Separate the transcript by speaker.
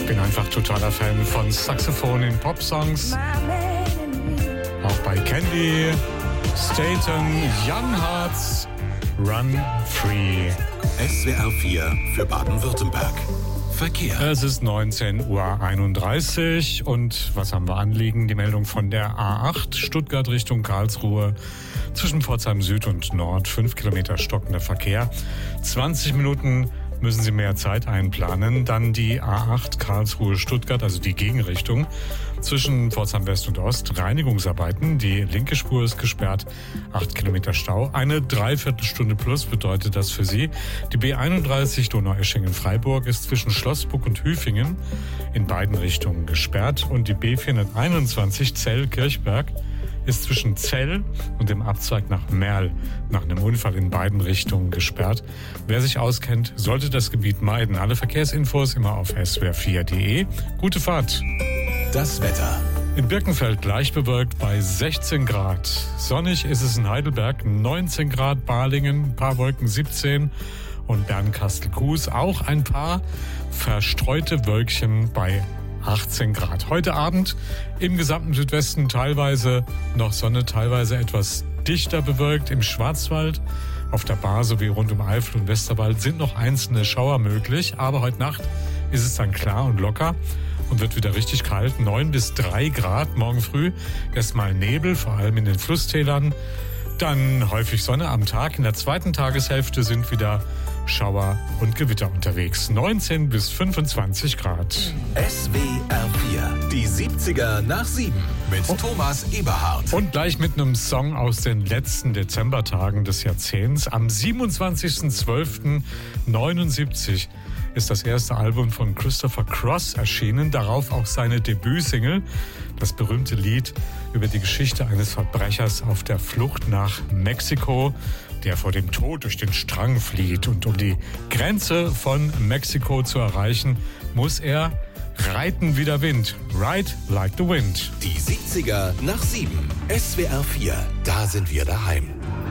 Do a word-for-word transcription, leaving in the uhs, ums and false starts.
Speaker 1: Ich bin einfach totaler Fan von Saxophon in Popsongs. Auch bei Candy, Staten, Young Hearts, Run Free.
Speaker 2: S W R vier für Baden-Württemberg. Verkehr.
Speaker 1: Es ist neunzehn Uhr einunddreißig und was haben wir anliegen? Die Meldung von der A acht, Stuttgart Richtung Karlsruhe. Zwischen Pforzheim Süd und Nord, fünf Kilometer stockender Verkehr. zwanzig Minuten müssen Sie mehr Zeit einplanen. Dann die A acht Karlsruhe-Stuttgart, also die Gegenrichtung. Zwischen Pforzheim West und Ost Reinigungsarbeiten. Die linke Spur ist gesperrt, acht Kilometer Stau. Eine Dreiviertelstunde plus bedeutet das für Sie. Die B einunddreißig Donaueschingen-Freiburg ist zwischen Schlossburg und Hüfingen in beiden Richtungen gesperrt. Und die B vierhunderteinundzwanzig Zell-Kirchberg ist zwischen Zell und dem Abzweig nach Merl nach einem Unfall in beiden Richtungen gesperrt. Wer sich auskennt, sollte das Gebiet meiden. Alle Verkehrsinfos immer auf s w r vier punkt d e. Gute Fahrt.
Speaker 2: Das Wetter.
Speaker 1: In Birkenfeld leicht bewölkt bei sechzehn Grad. Sonnig ist es in Heidelberg, neunzehn Grad, Balingen, ein paar Wolken siebzehn und Bernkastel-Kues auch ein paar verstreute Wölkchen bei achtzehn Grad. Heute Abend im gesamten Südwesten teilweise noch Sonne, teilweise etwas dichter bewölkt. Im Schwarzwald, auf der Bar sowie rund um Eifel und Westerwald sind noch einzelne Schauer möglich. Aber heute Nacht ist es dann klar und locker und wird wieder richtig kalt. neun bis drei Grad morgen früh. Erstmal Nebel, vor allem in den Flusstälern. Dann häufig Sonne am Tag. In der zweiten Tageshälfte sind wieder Schauer und Gewitter unterwegs. neunzehn bis fünfundzwanzig Grad.
Speaker 2: S W R vier, die siebziger nach sieben mit oh. Thomas Eberhardt.
Speaker 1: Und gleich mit einem Song aus den letzten Dezembertagen des Jahrzehnts. Am siebenundzwanzigsten zwölften neunundsiebzig ist das erste Album von Christopher Cross erschienen. Darauf auch seine Debütsingle, das berühmte Lied über die Geschichte eines Verbrechers auf der Flucht nach Mexiko, der vor dem Tod durch den Strang flieht. Und um die Grenze von Mexiko zu erreichen, muss er reiten wie der Wind. Ride like the wind.
Speaker 2: Die siebziger nach sieben. S W R vier, da sind wir daheim.